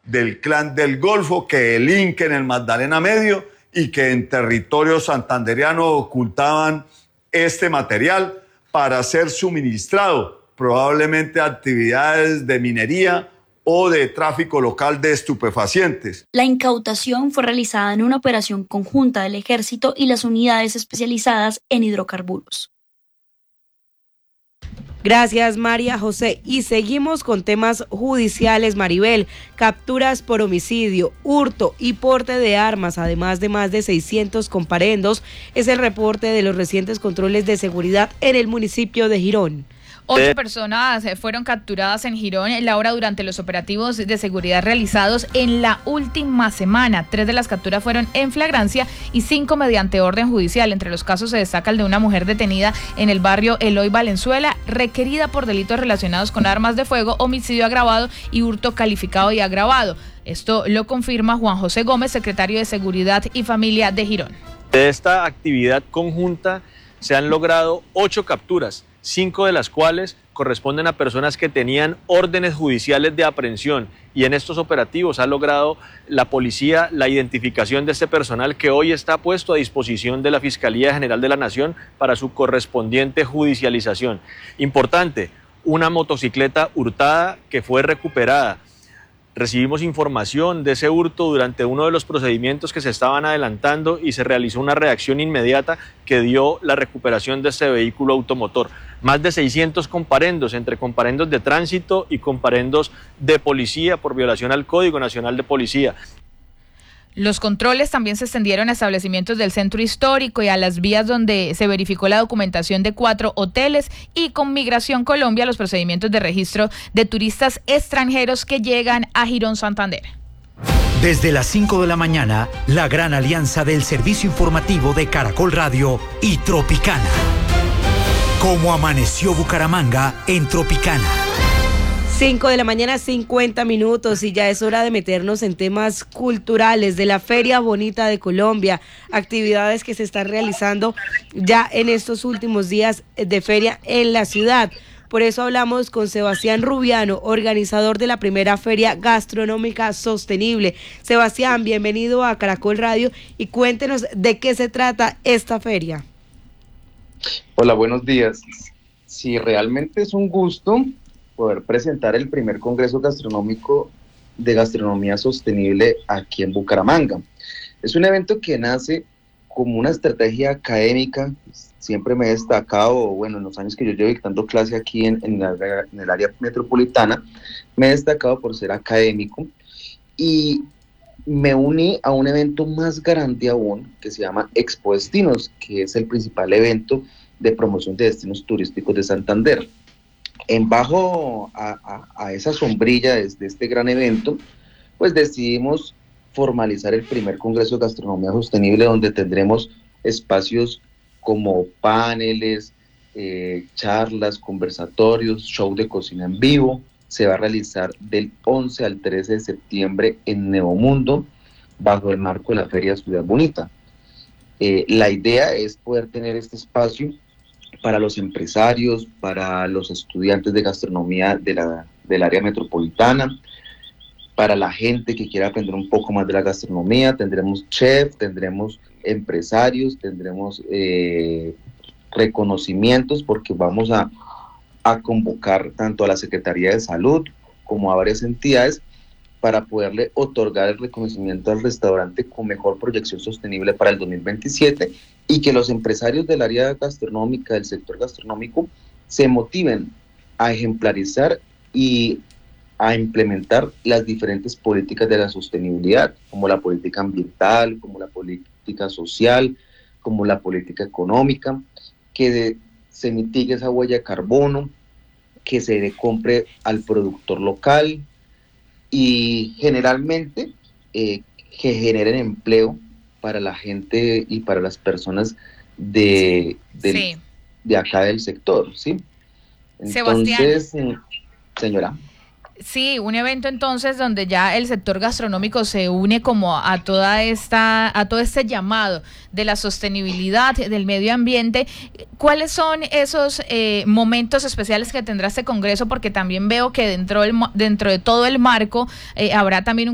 del Clan del Golfo que delinquen en el Magdalena Medio y que en territorio santandereano ocultaban este material para ser suministrado probablemente a actividades de minería o de tráfico local de estupefacientes. La incautación fue realizada en una operación conjunta del Ejército y las unidades especializadas en hidrocarburos. Gracias, María José. Y seguimos con temas judiciales, Maribel. Capturas por homicidio, hurto y porte de armas, además de más de 600 comparendos, es el reporte de los recientes controles de seguridad en el municipio de Girón. 8 personas fueron capturadas en Girón, Laura, durante los operativos de seguridad realizados en la última semana. 3 de las capturas fueron en flagrancia y 5 mediante orden judicial. Entre los casos se destaca el de una mujer detenida en el barrio Eloy Valenzuela, requerida por delitos relacionados con armas de fuego, homicidio agravado y hurto calificado y agravado. Esto lo confirma Juan José Gómez, secretario de Seguridad y Familia de Girón. De esta actividad conjunta se han logrado 8 capturas. 5 de las cuales corresponden a personas que tenían órdenes judiciales de aprehensión, y en estos operativos ha logrado la policía la identificación de este personal que hoy está puesto a disposición de la Fiscalía General de la Nación para su correspondiente judicialización. Importante, una motocicleta hurtada que fue recuperada. Recibimos información de ese hurto durante uno de los procedimientos que se estaban adelantando y se realizó una reacción inmediata que dio la recuperación de este vehículo automotor. Más de 600 comparendos, entre comparendos de tránsito y comparendos de policía por violación al Código Nacional de Policía. Los controles también se extendieron a establecimientos del centro histórico y a las vías donde se verificó la documentación de 4 hoteles, y con Migración Colombia los procedimientos de registro de turistas extranjeros que llegan a Girón, Santander. Desde las 5 de la mañana, la gran alianza del servicio informativo de Caracol Radio y Tropicana. Cómo amaneció Bucaramanga en Tropicana. 5 de la mañana, 50 minutos, y ya es hora de meternos en temas culturales de la Feria Bonita de Colombia, actividades que se están realizando ya en estos últimos días de feria en la ciudad. Por eso hablamos con Sebastián Rubiano, organizador de la primera Feria Gastronómica Sostenible. Sebastián, bienvenido a Caracol Radio y cuéntenos de qué se trata esta feria. Hola, buenos días. Sí, realmente es un gusto poder presentar el primer Congreso Gastronómico de Gastronomía Sostenible aquí en Bucaramanga. Es un evento que nace como una estrategia académica. Siempre me he destacado, bueno, en los años que yo llevo dictando clase aquí en el área metropolitana, me he destacado por ser académico, y me uní a un evento más grande aún que se llama Expo Destinos, que es el principal evento de promoción de destinos turísticos de Santander. En bajo a esa sombrilla de este gran evento, pues decidimos formalizar el primer Congreso de Gastronomía Sostenible, donde tendremos espacios como paneles, charlas, conversatorios, show de cocina en vivo. Se va a realizar del 11 al 13 de septiembre en Neomundo, bajo el marco de la Feria Ciudad Bonita. La idea es poder tener este espacio para los empresarios, para los estudiantes de gastronomía del área metropolitana, para la gente que quiera aprender un poco más de la gastronomía. Tendremos chef, tendremos empresarios, tendremos reconocimientos, porque vamos a convocar tanto a la Secretaría de Salud como a varias entidades para poderle otorgar el reconocimiento al restaurante con mejor proyección sostenible para el 2027, y que los empresarios del área gastronómica, del sector gastronómico, se motiven a ejemplarizar y a implementar las diferentes políticas de la sostenibilidad, como la política ambiental, como la política social, como la política económica, que se mitigue esa huella de carbono, que se le compre al productor local, y generalmente que generen empleo para la gente y para las personas de acá del sector, ¿sí? Entonces, Sebastián. Señora. Sí, un evento entonces donde ya el sector gastronómico se une como a todo este llamado de la sostenibilidad, del medio ambiente. ¿Cuáles son esos momentos especiales que tendrá este congreso? Porque también veo que dentro de todo el marco habrá también un